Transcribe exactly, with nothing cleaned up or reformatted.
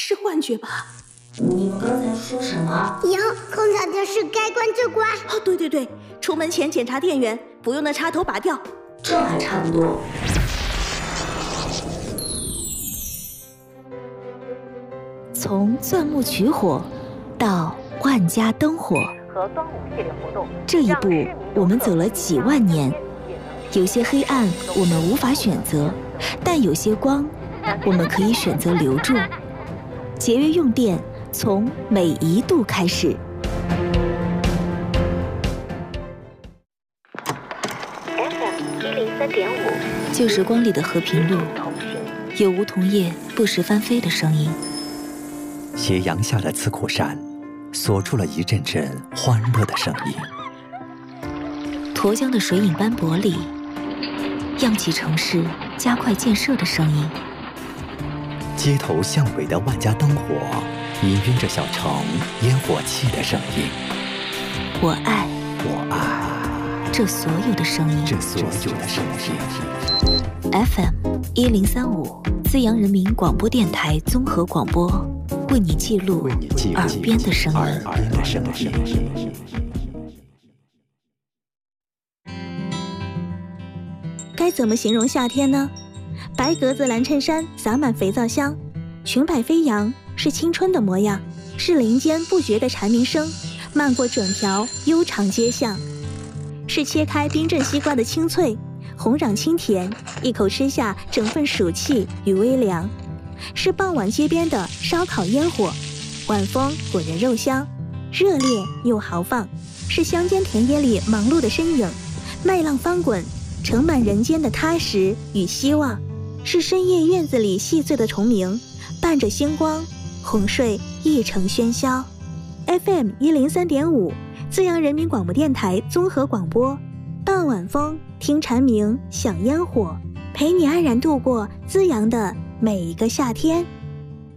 是幻觉吧？ 你们刚才说什么？ 有，空调就是该关就关。 哦，对对对，出门前检查电源，不用的插头拔掉。 这还差不多。 从钻木取火到万家灯火， 和端午系列活动， 这一步我们走了几万年。有些黑暗我们无法选择，但有些光我们可以选择留住。节约用电，从每一度开始。 F M 一零三点五， 旧时光里的和平路，有梧桐叶不时翻飞的声音。 斜阳下的刺口山，锁住了一阵阵欢乐的声音。 沱江的水影斑驳里，漾起城市加快建设的声音。 街头巷尾的万家灯火，氤氲着小城烟火气的声音。 我爱， 我爱这所有的声音， 这所有的声音。 F M 一零三五，资阳人民广播电台综合广播，为你记录耳边的声音。 耳边的声音。 该怎么形容夏天呢？白格子蓝衬衫洒满肥皂香，裙摆飞扬，是青春的模样，是林间不绝的蝉鸣声，漫过整条悠长街巷，是切开冰镇西瓜的清脆，红壤清甜，一口吃下整份暑气与微凉，是傍晚街边的烧烤烟火，晚风裹人肉香，热烈又豪放，是乡间田野里忙碌的身影，麦浪翻滚，盛满人间的踏实与希望，是深夜院子里细碎的虫鸣，伴着星光，哄睡一城喧嚣。F M 一零三点五，资阳人民广播电台综合广播，傍晚风，听蝉鸣，享烟火，陪你安然度过资阳的每一个夏天。